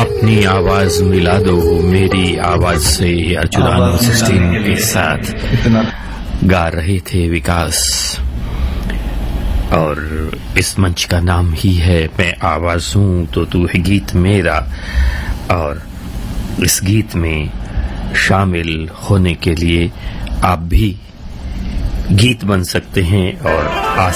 अपनी आवाज मिला दो मेरी आवाज से। अर्जुन 16 के साथ गा रहे थे विकास, और इस मंच का नाम ही है मैं आवाज हूं तो तू है गीत मेरा। और इस गीत में शामिल होने के लिए आप भी गीत बन सकते हैं और